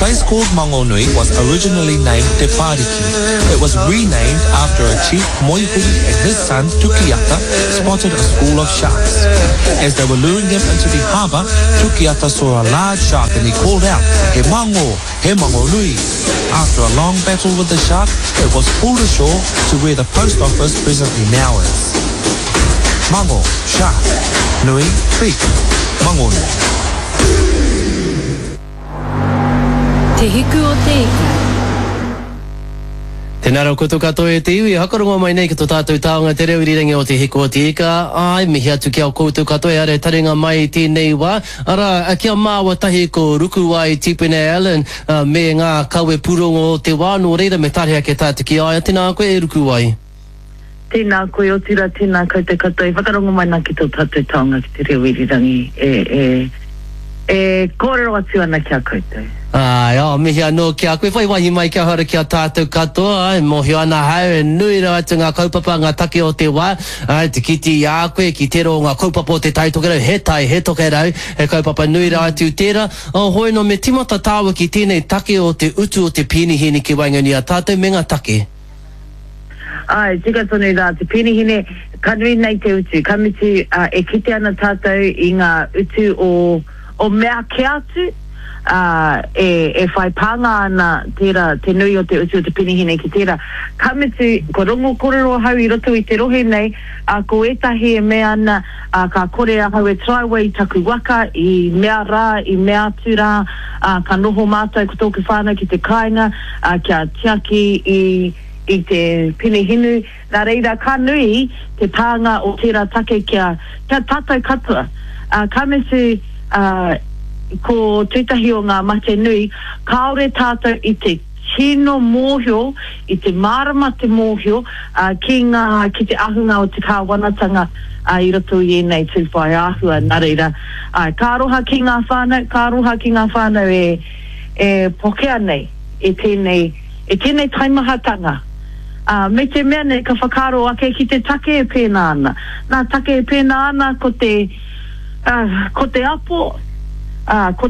place called Mangonui was originally named Te Pariki. It was renamed after a chief Moihuri and his son Tukiata spotted a school of sharks. As they were luring him into the harbour, Tukiata saw a large shark and he called out, "He mango, he Mangonui." After a long battle with the shark, it was pulled ashore to where the post office presently now is. Mango, shark. Nui, beak. Mangonui. Te hiku o te ika. Tēnā rau koutou katoa e te iwi, hakarongo mai nei ki tō tātou taonga te reo irirangi o te hiku o te ika. Ai, mihi atu ki au koutou katoa e are taringa mai tēnei wā. Ara, kia māua tahi ko ruku ai Tipene Allen me ngā kawe purongo o te wā, no reira me tarehea ke tātou ki ai. Tēnā koe e ruku ai. Tēnā koe o tira, tēnā koutou katoa. Whakarongo mai nā ki tō tātou taonga ki te reo irirangi. Kōrero atu ana kia koutou. Ai, mihi anō kia koe whai wahi mai kia hara kia tātou katoa, mohi ana hau e nui rau atu ngā kaupapa, ngā take o te wā, te kiti i a koe, ki tero ngā kaupapa o te tai tokerau, he tai, he tokerau, he kaupapa nui rau atu tēra. Hoi no me timata tāua ki tēnei take o te utu o te pinihini ki Waingani a tātou me ngā take. Ai, tika tonu rā, te pinihine, kanui nei te utu, kamiti e kite ana tātou i ngā utu o mea ke atu, e whai panga ana tera, te nui o te utu o te pinihine ki tera. Kamitu, ko rongo korero hau i roto i te rohe nei, ko etahi e mea ana, ka kore a hau e traiway taku waka, i mea rā, i mea atu rā, ka noho mātai ko tōku whānau ki te kāinga, kia tiaki i te pinihinu. Nā reira, ka nui te pānga o tera take kia tātou katoa. Kamitu, ko tētahi o ngā mate nui, kaore tātou i te kino mōhio, i te marama te mōhio, ki te ahunga o te kāwanatanga i roto i enei tūwhai āhua, nā reira. Ka roha ki ngā whānau e pokea nei, e tēnei taimahatanga. Me te mea nei ka whakaro ake ki te take e pēnā ana. Nā take e pēnā ana ko te apo, ko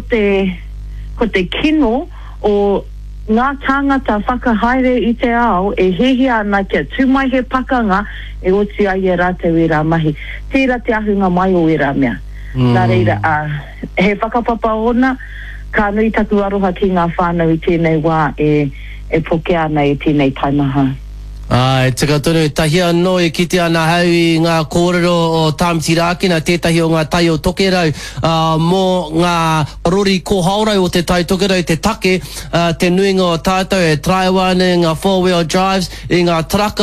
te kino o ngā tāngata whakahaere i te ao e hehi ana kia tūmai he pakanga e oti ai e rātau e rā mahi. Tērā te ahunga mai o e rā mea. Nā reira, he whakapapa ona, ka nui taku aroha ki ngā whānau i tēnei wā e poke ana e tēnei taimaha. Ai, tika tonu, tahi anō e kite ana hau i ngā kōrero o Tāmati-Rākina, tētahi o ngā tai o tokerau, mō ngā rori kōhaurau o te tai tokerau, te take, te nuinga o tātou e traiwane, ngā four-wheel drives, i ngā traka